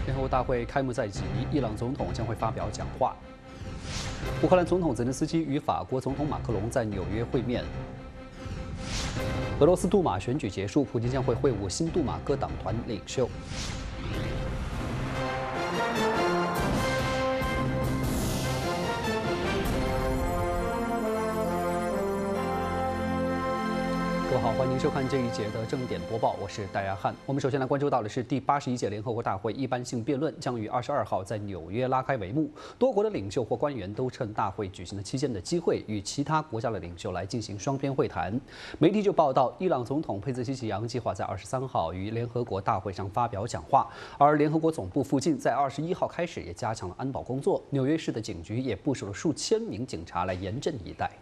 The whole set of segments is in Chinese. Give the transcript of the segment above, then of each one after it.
联合国大会开幕在即，伊朗总统将会发表讲话。乌克兰总统泽连斯基与法国总统马克龙在纽约会面。俄罗斯杜马选举结束，普京将会会晤新杜马各党团领袖。各位好，欢迎收看这一节的正点播报，我是戴亚汉。我们首先来关注到的是第81届联合国大会一般性辩论将于22号在纽约拉开帷幕。多国的领袖或官员都趁大会举行的期间的机会，与其他国家的领袖来进行双边会谈。媒体就报道，伊朗总统佩泽西奇扬计划在23号于联合国大会上发表讲话，而联合国总部附近在21号开始也加强了安保工作，纽约市的警局也部署了数千名警察来严阵以待。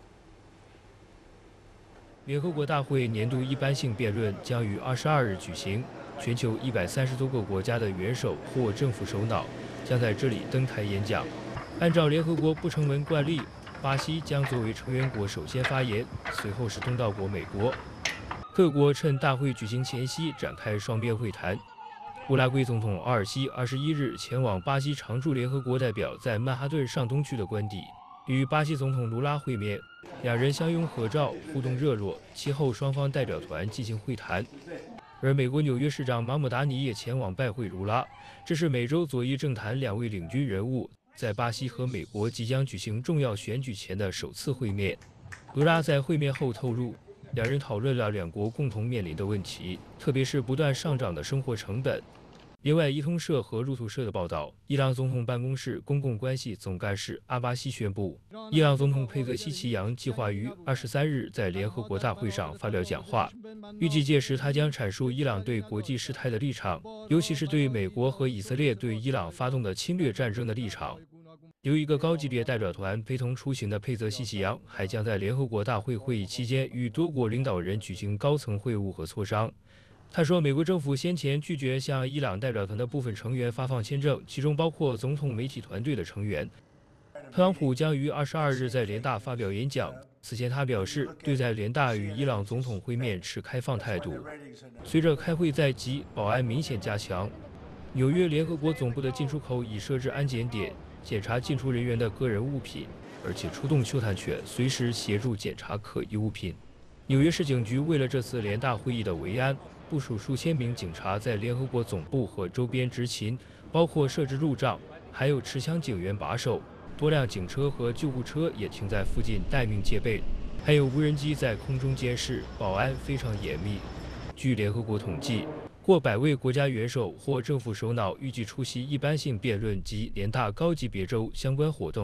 联合国大会年度一般性辩论将于22日举行，全球130多个国家的元首或政府首脑将在这里登台演讲。按照联合国不成文惯例，巴西将作为成员国首先发言，随后是东道国美国。各国趁大会举行前夕展开双边会谈。乌拉圭总统奥尔西21日前往巴西常驻联合国代表在曼哈顿上东区的官邸，与巴西总统卢拉会面，两人相拥合照，互动热络。其后，双方代表团进行会谈。而美国纽约市长马姆达尼也前往拜会卢拉，这是美洲左翼政坛两位领军人物在巴西和美国即将举行重要选举前的首次会面。卢拉在会面后透露，两人讨论了两国共同面临的问题，特别是不断上涨的生活成本。另外，伊通社和路透社的报道，伊朗总统办公室公共关系总干事阿巴西宣布，伊朗总统佩泽西奇扬计划于23日在联合国大会上发表讲话，预计届时他将阐述伊朗对国际事态的立场，尤其是对美国和以色列对伊朗发动的侵略战争的立场。由一个高级别代表团陪同出行的佩泽西奇扬还将在联合国大会会议期间与多国领导人举行高层会晤和磋商。他说，美国政府先前拒绝向伊朗代表团的部分成员发放签证，其中包括总统媒体团队的成员。特朗普将于22日在联大发表演讲。此前他表示，对在联大与伊朗总统会面持开放态度。随着开会在即，保安明显加强。纽约联合国总部的进出口已设置安检点，检查进出人员的个人物品，而且出动嗅探犬，随时协助检查可疑物品。纽约市警局为了这次联大会议的维安，部署数千名警察在联合国总部和周边执勤，包括设置路障，还有持枪警员把守。多辆警车和救护车也停在附近待命戒备，还有无人机在空中监视，保安非常严密。据联合国统计，过100位国家元首或政府首脑预计出席一般性辩论及联大高级别州相关活动。